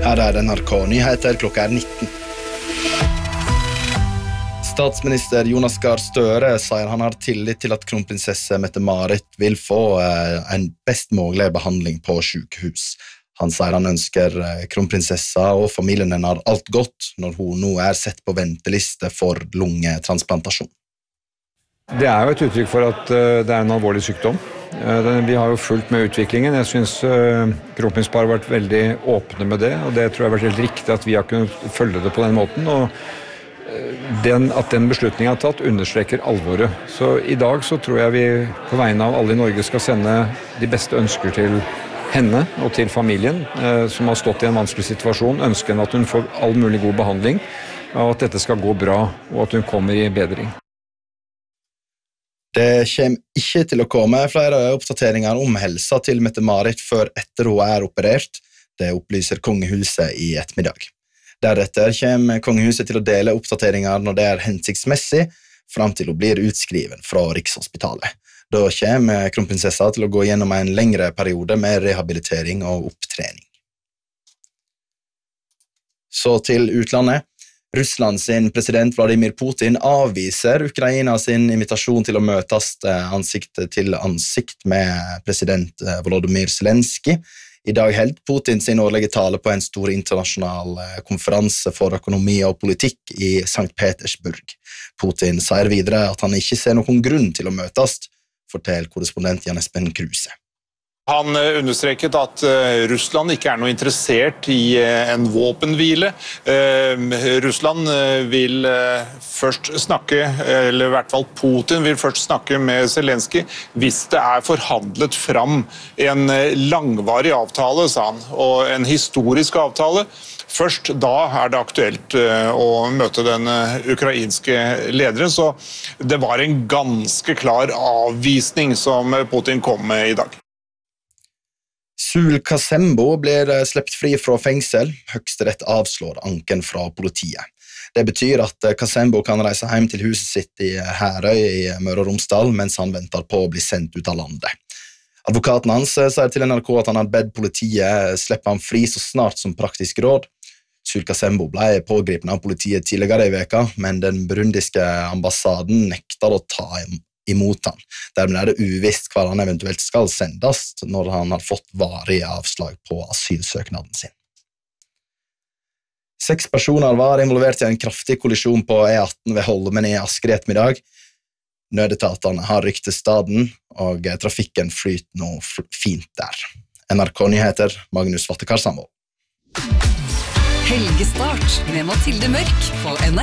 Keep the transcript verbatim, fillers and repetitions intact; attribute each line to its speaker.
Speaker 1: Her er N R K Nyheter, klokka er nitten. Statsminister Jonas Gahr Støre sier han har tillit til at kronprinsesse Mette-Marit vil få en best mulig behandling på sykehus. Han sier han ønsker kronprinsessa og familien hennes alt godt når hun nå er sett på venteliste for lungetransplantasjon.
Speaker 2: Det er jo et uttrykk for at det er en alvorlig sykdom. Vi har jo fulgt med utviklingen. Jeg synes kronprinsparet har vært veldig åpne med det, og det tror jeg har vært helt riktig at vi har kunnet følge det på den måten, og Den, at den beslutningen er tatt understreker alvoret. Så i dag så tror jeg vi på vegne av alle i Norge skal sende de beste ønsker til henne og til familien eh, som har stått i en vanskelig situasjon, ønsker henne at hun får all mulig god behandling, og at dette skal gå bra, og at hun kommer i bedring.
Speaker 1: Det kommer ikke til å komme flere oppdateringer om helsa til Mette-Marit før etter hun er operert. Det opplyser kongehuset i ettermiddag. Deretter kommer kongehuset til å dele oppdateringer når det er hensiktsmessig, frem til hun blir utskriven fra Rikshospitalet. Da kommer kronprinsessa til å gå gjennom en lengre periode med rehabilitering og opptrening. Så til utlandet. Russland sin president Vladimir Putin avviser Ukraina sin invitasjon til å møtes ansikt til ansikt med president Volodymyr Zelensky. I dag held Putin sin årlige tale på en stor internasjonal konferanse for økonomi og politikk i Sankt Petersburg. Putin sier videre at han ikke ser noen grunn til å møtes, forteller korrespondent Jan Espen Kruse.
Speaker 3: Han understreket at Russland ikke er noe interessert i en våpenhvile. Russland vil først snakke, eller i hvert fall Putin vil først snakke med Zelensky hvis det er forhandlet fram en langvarig avtale, sa han, og en historisk avtale. Først da er det aktuelt å møte den ukrainske lederen, så det var en ganske klar avvisning som Putin kom med i dag.
Speaker 1: Sul Kasembo blir slept fri fra fengsel. Høyesterett avslår anken fra politiet. Det betyr at Kasembo kan reise hjem til huset sitt i Herøy i Møre og Romsdal mens han venter på å bli sendt ut av landet. Advokaten hans sier til N R K at han har bedt politiet slippe ham fri så snart som praktisk råd. Sul Kasembo ble pågripet av politiet tidligere i veka, men den burundiske ambassaden nekter å ta imot han. Dermed er det uvisst hva han eventuelt skal sendes når han har fått varig avslag på asylsøknaden sin. Seks personer var involvert i en kraftig kollisjon på E atten ved Holmen i Asker i ettermiddag. Nødetatene har rykket til staden, og trafikken flyter nå fint der. N R K Nyheter, Magnus Vattekar Sandvold.
Speaker 4: Helgestart med Mathilde Mørk på N R K.